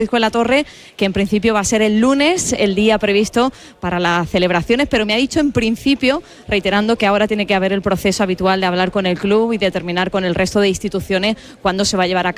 Francisco de la Torre, que en principio va a ser el lunes, el día previsto para las celebraciones, pero me ha dicho en principio, reiterando que ahora tiene que haber el proceso habitual de hablar con el club y determinar con el resto de instituciones cuándo se va a llevar a cabo